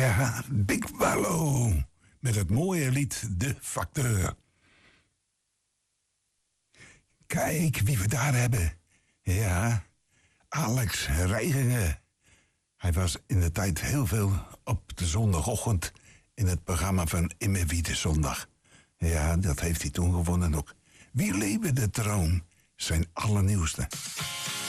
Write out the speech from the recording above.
Ja, Big Wallo. Met het mooie lied De Facteur. Kijk wie we daar hebben. Ja, Alex Reijingen. Hij was in de tijd heel veel op de zondagochtend in het programma van Immer Wieder Zondag. Ja, dat heeft hij toen gewonnen ook. Wie leefde de troon? Zijn allernieuwste.